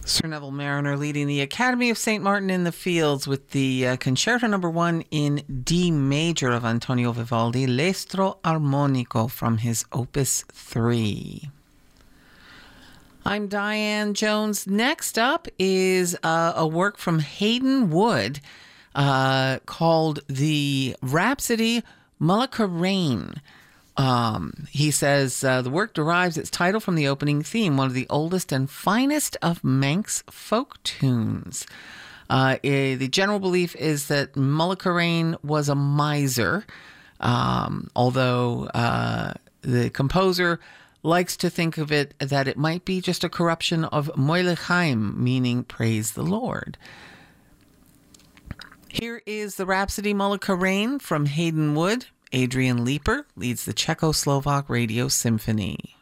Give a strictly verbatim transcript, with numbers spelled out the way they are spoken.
Sir Neville Mariner leading the Academy of Saint Martin in the Fields with the uh, Concerto Number One in D major of Antonio Vivaldi, L'Estro Armonico from his Opus three. I'm Diane Jones. Next up is uh, a work from Hayden Wood uh, called the Rhapsody Mullagherain. Um, he says uh, the work derives its title from the opening theme, one of the oldest and finest of Manx folk tunes. Uh, eh, the general belief is that Mullagherain was a miser, um, although uh, the composer likes to think of it that it might be just a corruption of Moilechaim, meaning praise the Lord. Here is the Rhapsody Mullagherain from Hayden Wood. Adrian Leeper leads the Czechoslovak Radio Symphony.